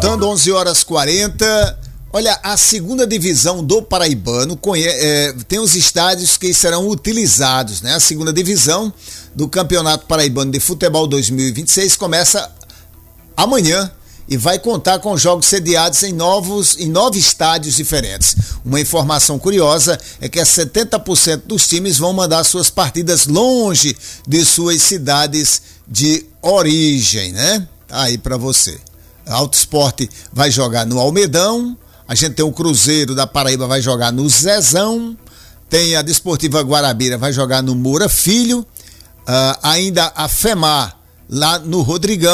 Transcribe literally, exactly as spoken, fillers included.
Voltando, onze horas e quarenta. Olha, a segunda divisão do Paraibano é, tem os estádios que serão utilizados, né? A segunda divisão do Campeonato Paraibano de Futebol dois mil e vinte e seis começa amanhã e vai contar com jogos sediados em novos em nove estádios diferentes. Uma informação curiosa é que setenta por cento dos times vão mandar suas partidas longe de suas cidades de origem, né? Tá aí para você. Alto Esporte vai jogar no Almedão, a gente tem o Cruzeiro da Paraíba, vai jogar no Zezão, tem a Desportiva Guarabira, vai jogar no Moura Filho, uh, ainda a FEMAR lá no Rodrigão.